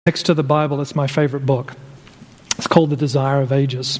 Next to the Bible, it's my favorite book. It's called The Desire of Ages.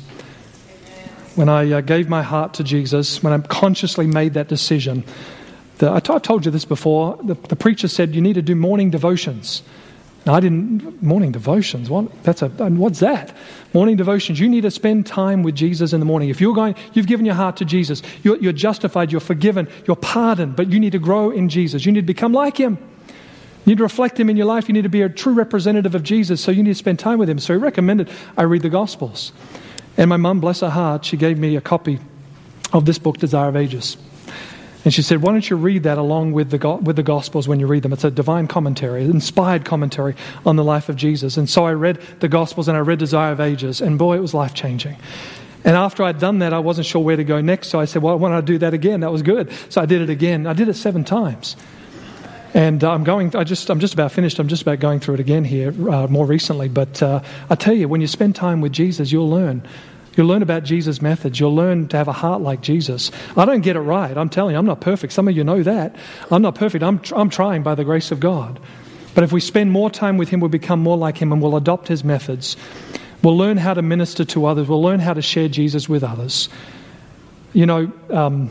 When I gave my heart to Jesus, when I consciously made that decision, I've told you this before, the preacher said you need to do morning devotions. Now, I didn't, morning devotions, what's that? Morning devotions, you need to spend time with Jesus in the morning. If you've given your heart to Jesus, you're justified, you're forgiven, you're pardoned, but you need to grow in Jesus. You need to become like Him. You need to reflect Him in your life. You need to be a true representative of Jesus, so you need to spend time with Him. So he recommended I read the Gospels. And my mum, bless her heart, she gave me a copy of this book, Desire of Ages. And she said, why don't you read that along with the Gospels when you read them? It's a divine commentary, an inspired commentary on the life of Jesus. And so I read the Gospels and I read Desire of Ages. And boy, it was life-changing. And after I'd done that, I wasn't sure where to go next. So I said, well, why don't I do that again? That was good. So I did it again. I did it 7 times. And I'm just about finished. I'm just about going through it again here more recently. But I tell you, when you spend time with Jesus, you'll learn. You'll learn about Jesus' methods. You'll learn to have a heart like Jesus. I don't get it right. I'm telling you, I'm not perfect. Some of you know that. I'm not perfect. I'm trying by the grace of God. But if we spend more time with Him, we'll become more like Him and we'll adopt His methods. We'll learn how to minister to others. We'll learn how to share Jesus with others. You know,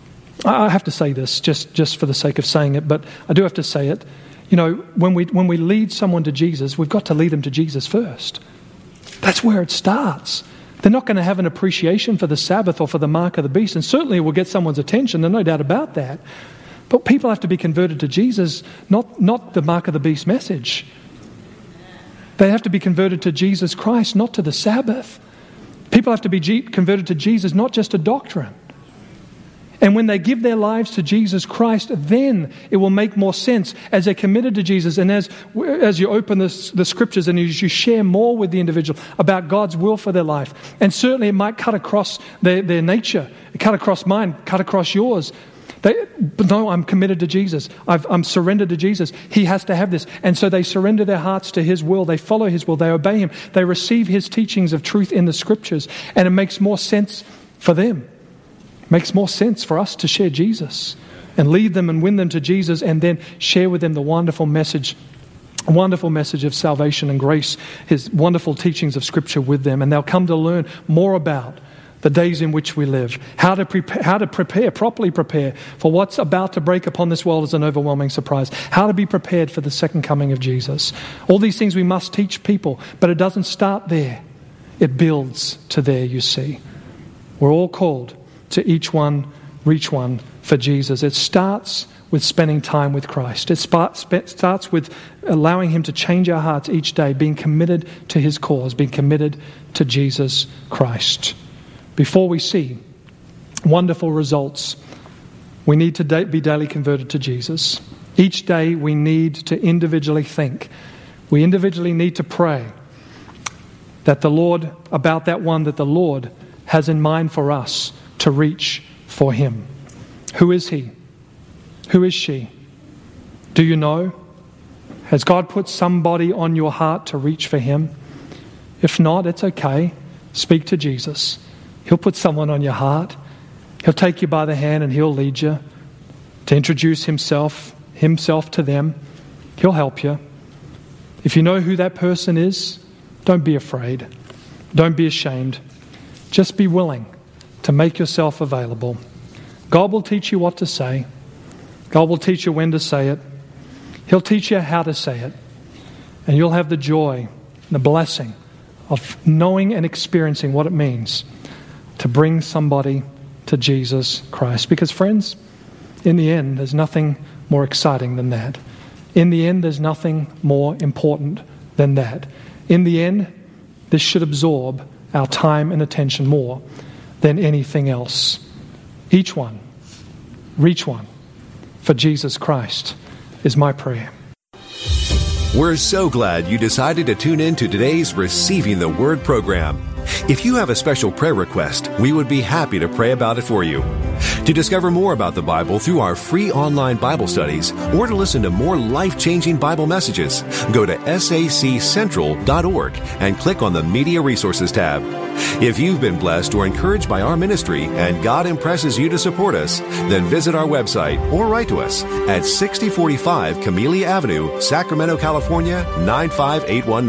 I have to say this just for the sake of saying it, but I do have to say it. You know, when we lead someone to Jesus, we've got to lead them to Jesus first. That's where it starts. They're not going to have an appreciation for the Sabbath or for the mark of the beast, and certainly it will get someone's attention, there's no doubt about that. But people have to be converted to Jesus, not the mark of the beast message. They have to be converted to Jesus Christ, not to the Sabbath. People have to be converted to Jesus, not just a doctrine. And when they give their lives to Jesus Christ, then it will make more sense as they're committed to Jesus. And as you open the Scriptures and as you share more with the individual about God's will for their life. And certainly it might cut across their nature, cut across mine, cut across yours. But no, I'm committed to Jesus. I'm surrendered to Jesus. He has to have this. And so they surrender their hearts to His will. They follow His will. They obey Him. They receive His teachings of truth in the Scriptures. And it makes more sense for them. Makes more sense for us to share Jesus and lead them and win them to Jesus and then share with them the wonderful message of salvation and grace, His wonderful teachings of Scripture with them. And they'll come to learn more about the days in which we live, how to properly prepare for what's about to break upon this world as an overwhelming surprise, how to be prepared for the second coming of Jesus. All these things we must teach people, but it doesn't start there. It builds to there, you see. We're all called to each one, reach one for Jesus. It starts with spending time with Christ. It starts with allowing Him to change our hearts each day, being committed to His cause, being committed to Jesus Christ. Before we see wonderful results, we need to be daily converted to Jesus. Each day we need to individually think. We individually need to pray that the Lord has in mind for us to reach for Him. Who is He? Who is she? Do you know? Has God put somebody on your heart to reach for Him? If not, it's okay. Speak to Jesus. He'll put someone on your heart. He'll take you by the hand and He'll lead you to introduce Himself to them. He'll help you. If you know who that person is, don't be afraid. Don't be ashamed. Just be willing to make yourself available. God will teach you what to say. God will teach you when to say it. He'll teach you how to say it. And you'll have the joy, the blessing of knowing and experiencing what it means to bring somebody to Jesus Christ. Because friends, in the end, there's nothing more exciting than that. In the end, there's nothing more important than that. In the end, this should absorb our time and attention more than anything else. Each one, reach one for Jesus Christ is my prayer. We're so glad you decided to tune in to today's Receiving the Word program. If you have a special prayer request, we would be happy to pray about it for you. To discover more about the Bible through our free online Bible studies or to listen to more life-changing Bible messages, go to saccentral.org and click on the Media Resources tab. If you've been blessed or encouraged by our ministry and God impresses you to support us, then visit our website or write to us at 6045 Camellia Avenue, Sacramento, California, 95819.